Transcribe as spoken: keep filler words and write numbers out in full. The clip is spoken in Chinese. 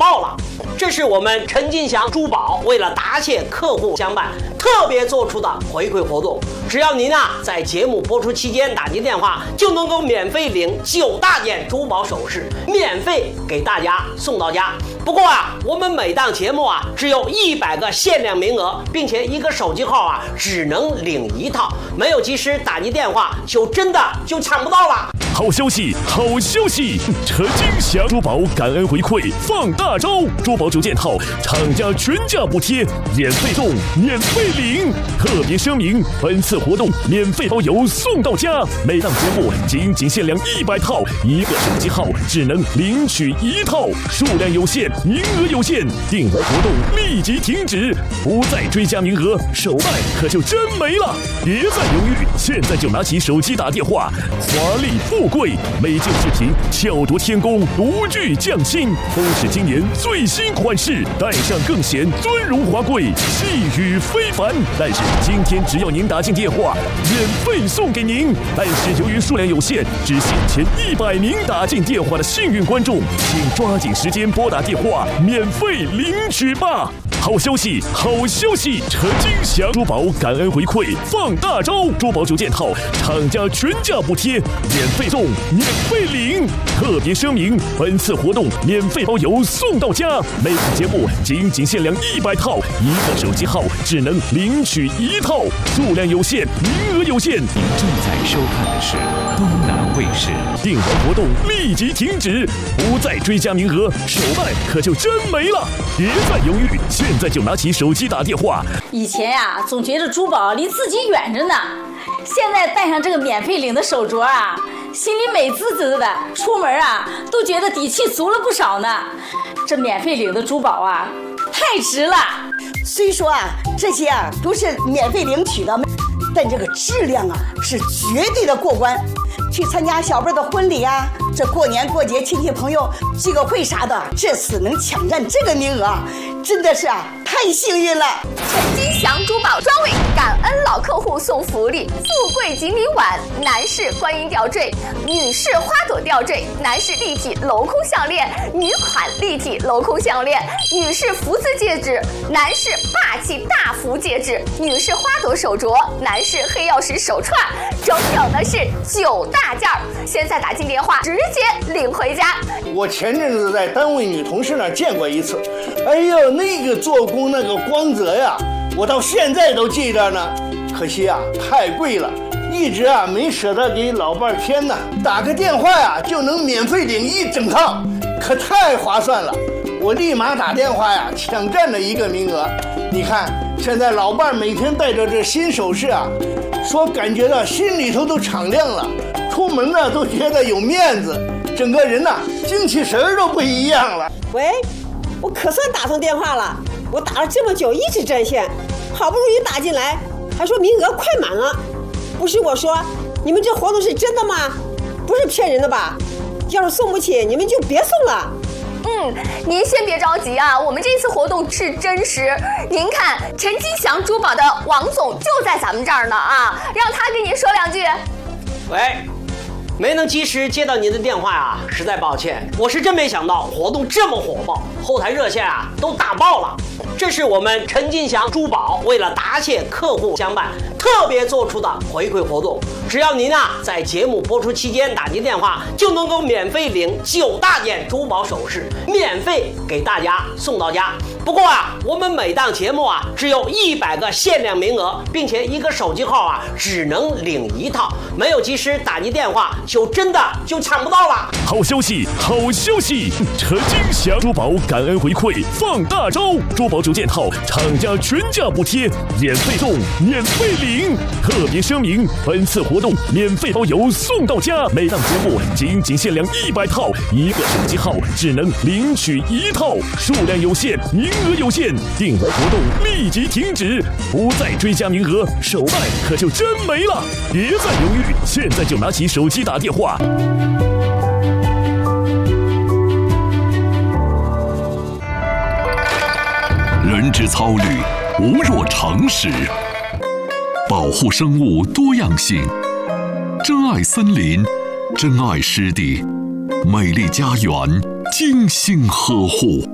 爆了。这是我们陈金祥珠宝为了答谢客户相伴特别做出的回馈活动，只要您啊在节目播出期间打进电话，就能够免费领九大件珠宝首饰，免费给大家送到家。不过啊，我们每档节目啊只有一百个限量名额，并且一个手机号啊只能领一套，没有及时打进电话就真的就抢不到了。 好消息，好消息！陈金祥珠宝感恩回馈放大招，珠宝九件套厂家全价补贴，免费送，免费领。特别声明，本次活动免费包邮送到家，每档节目仅仅限量一百套，一个手机号只能领取一套，数量有限，名额有限，订单活动立即停止，不再追加名额，手办可就真没了。别再犹豫，现在就拿起手机打电话，华丽富贵美旧饰品巧夺天工，独具匠心，都是今年最新款式，戴上更显尊荣华贵，气宇非凡。但是今天只要您打进电话，免费送给您。但是由于数量有限，只限前一百名打进电话的幸运观众，请抓紧时间拨打电话，免费领取吧。好消息，好消息！陈金祥珠宝感恩回馈放大招，珠宝九件套厂家全价补贴，免费送，免费领。特别声明，本次活动免费包邮送到家，每档节目仅仅限量一百套，一个手机号只能领取一套，数量有限，名额有限。 您正在收看的是东南卫视。 订单活动立即停止，不再追加名额，手办可就真没了。别再犹豫，现在就拿起手机打电话。 以前呀、啊，总觉得珠宝离自己远着呢，现在戴上这个免费领的手镯啊，心里美滋滋的，出门啊都觉得底气足了不少呢。这免费领的珠宝啊，太值了。 虽说啊，这些啊都是免费领取的，但这个质量啊是绝对的过关。去参加小辈的婚礼啊，这过年过节亲戚朋友聚个会啥的，这次能抢占这个名额，真的是啊太幸运了。 陈金祥珠宝专为感恩老客户送福利：富贵锦鲤碗、男士观音吊坠、女士花朵吊坠、男士立体镂空项链、女款立体镂空项链、女士福字戒指、男士霸气大福戒指、女士花朵手镯、男士黑曜石手串，整整的是九大件儿。现在打进电话，直接领回家。 我前阵子在单位女同事那儿见过一次，哎呦，那个做工那个光泽呀，我到现在都记着呢。可惜啊，太贵了，一直啊没舍得给老伴儿添呢。打个电话呀、啊，就能免费领一整套，可太划算了。我立马打电话呀，抢占了一个名额。你看，现在老伴儿每天带着这新首饰啊，说感觉到心里头都敞亮了，出门呢都觉得有面子，整个人呐精气神儿都不一样了。 喂，我可算打通电话了，我打了这么久一直占线，好不容易打进来，还说名额快满了。不是我说，你们这活动是真的吗？不是骗人的吧？要是送不起，你们就别送了。 嗯，您先别着急啊，我们这次活动是真实。您看，陈金祥珠宝的王总就在咱们这儿呢啊，让他跟您说两句。 喂，没能及时接到您的电话啊，实在抱歉。我是真没想到活动这么火爆，后台热线啊都打爆了。这是我们陈金祥珠宝为了答谢客户相伴特别做出的回馈活动，只要您啊在节目播出期间打进电话，就能够免费领九大件珠宝首饰，免费给大家送到家。不过啊，我们每档节目啊只有一百个限量名额，并且一个手机号啊只能领一套，没有及时打进电话就真的就抢不到了。 好消息，好消息！陈金祥珠宝感恩回馈放大招，珠宝九件套厂家全价补贴，免费送，免费领。特别声明，本次活动免费包邮送到家，每档节目仅仅限量一百套，一个手机号只能领取一套，数量有限，名额有限，订单活动立即停止，不再追加名额，手办可就真没了。别再犹豫，现在就拿起手机打电话。 人之操履，无若常识。保护生物多样性，珍爱森林，珍爱湿地，美丽家园，精心呵护。